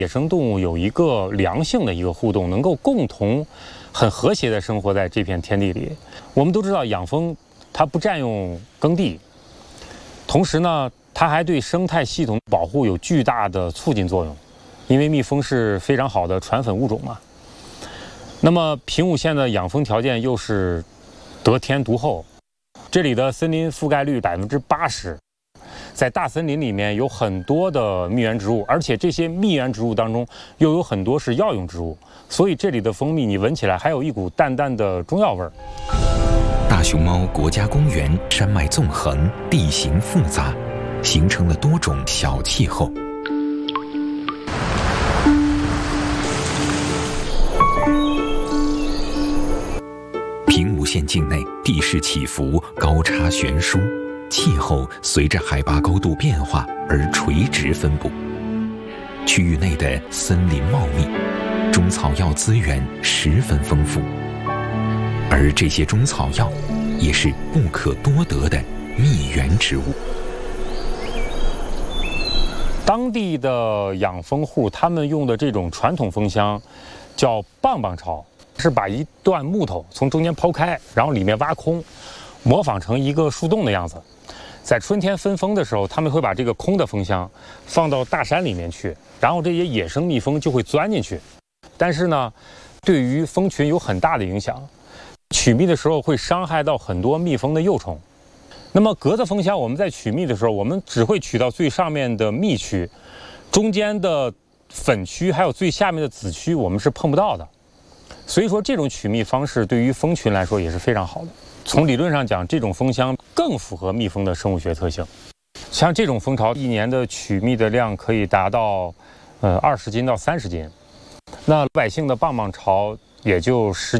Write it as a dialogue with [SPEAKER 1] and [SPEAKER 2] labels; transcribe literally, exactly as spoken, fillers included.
[SPEAKER 1] 野生动物有一个良性的一个互动，能够共同很和谐地生活在这片天地里。我们都知道养蜂它不占用耕地，同时呢它还对生态系统保护有巨大的促进作用，因为蜜蜂是非常好的传粉物种嘛。那么平武县的养蜂条件又是得天独厚，这里的森林覆盖率百分之八十，在大森林里面有很多的蜜源植物，而且这些蜜源植物当中又有很多是药用植物，所以这里的蜂蜜你闻起来还有一股淡淡的中药味儿。
[SPEAKER 2] 大熊猫国家公园山脉纵横，地形复杂，形成了多种小气候。平武县境内地势起伏，高差悬殊，气候随着海拔高度变化而垂直分布。区域内的森林茂密，中草药资源十分丰富，而这些中草药也是不可多得的蜜源植物。
[SPEAKER 1] 当地的养蜂户他们用的这种传统蜂箱叫棒棒巢，是把一段木头从中间剖开，然后里面挖空，模仿成一个树洞的样子。在春天分蜂的时候，他们会把这个空的蜂箱放到大山里面去，然后这些野生蜜蜂就会钻进去。但是呢，对于蜂群有很大的影响，取蜜的时候会伤害到很多蜜蜂的幼虫。那么格子蜂箱我们在取蜜的时候，我们只会取到最上面的蜜区，中间的粉区还有最下面的籽区我们是碰不到的。所以说这种取蜜方式对于蜂群来说也是非常好的。从理论上讲，这种蜂箱更符合蜜蜂的生物学特性。像这种蜂巢一年的取蜜的量可以达到呃二十斤到三十斤，那老百姓的棒棒巢也就十